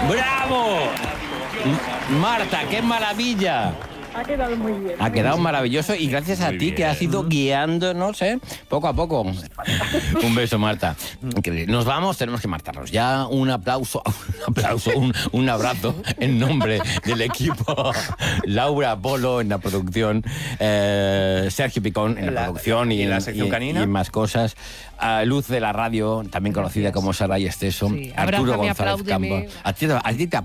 ¡Bravo! Marta, qué maravilla. Ha quedado muy bien. Ha quedado maravilloso y gracias a Muy ti que bien. has ido guiándonos, poco a poco. Un beso, Marta. Increíble. Nos vamos, tenemos que marcharnos. Ya un aplauso, un abrazo en nombre del equipo. Laura Polo en la producción, Sergio Picón en la producción y la sección canina. y más cosas. Luz de la radio, también conocida como Saray Esteso. Sí. Arturo Abrázame, González apláudeme. Campos. A ti te